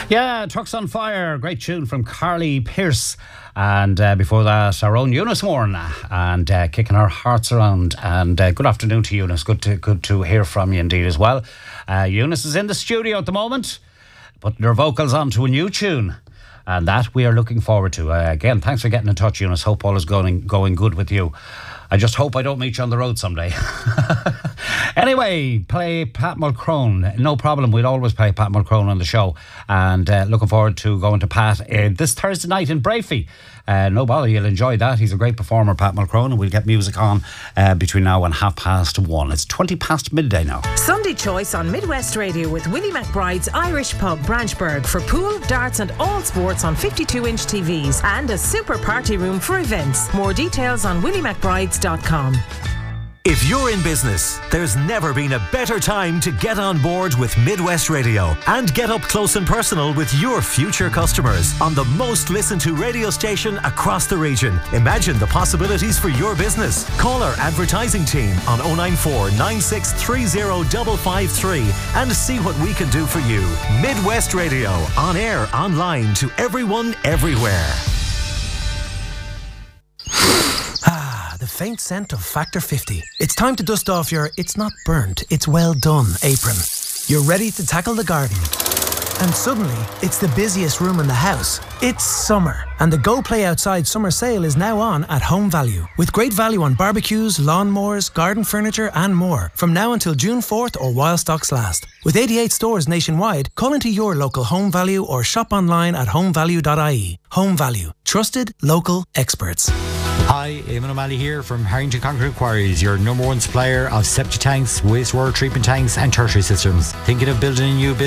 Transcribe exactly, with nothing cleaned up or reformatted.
Yeah, Trucks on Fire, great tune from Carly Pearce. And uh, before that, our own Eunice Warren, and uh, kicking our hearts around. And uh, good afternoon to Eunice. Good to good to hear from you indeed as well. Uh, Eunice is in the studio at the moment, putting her vocals onto a new tune. And that we are looking forward to. Uh, again, thanks for getting in touch, Eunice. Hope all is going going good with you. I just hope I don't meet you on the road someday. Anyway, play Pat Mulcrone. No problem. We'll always play Pat Mulcrone on the show. And uh, looking forward to going to Pat uh, this Thursday night in Brafey. Uh, no bother, you'll enjoy that. He's a great performer, Pat Mulcrone, and we'll get music on uh, between now and half past one. It's twenty past midday now. Sunday Choice on Midwest Radio with Willie McBride's Irish Pub, Branchburg, for pool, darts and all sports on fifty-two inch T Vs and a super party room for events. More details on willie mcbrides dot com. If you're in business, there's never been a better time to get on board with Midwest Radio and get up close and personal with your future customers on the most listened to radio station across the region. Imagine the possibilities for your business. Call our advertising team on oh nine four, nine six three oh, five five three and see what we can do for you. Midwest Radio, on air, online, to everyone, everywhere. The faint scent of Factor fifty. It's time to dust off your "it's not burnt, it's well done" apron. You're ready to tackle the garden. And suddenly, it's the busiest room in the house. It's summer, and the Go Play Outside summer sale is now on at Home Value, with great value on barbecues, lawnmowers, garden furniture and more, from now until June fourth or while stocks last. With eighty-eight stores nationwide, call into your local Home Value or shop online at home value dot I E. Home Value. Trusted, local experts. Hi, Eamon O'Malley here from Harrington Concrete Quarries, your number one supplier of septic tanks, wastewater treatment tanks and tertiary systems. Thinking of building a new building?